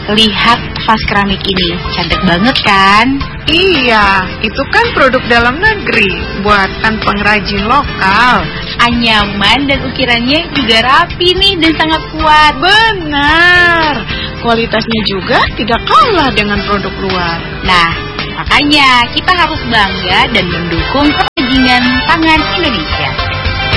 lihat vas keramik ini. Cantik banget kan? Iya, itu kan produk dalam negeri, buatan pengrajin lokal. Nyaman dan ukirannya juga rapi nih dan sangat kuat. Benar, kualitasnya juga tidak kalah dengan produk luar. Nah, makanya kita harus bangga dan mendukung kerajinan tangan Indonesia.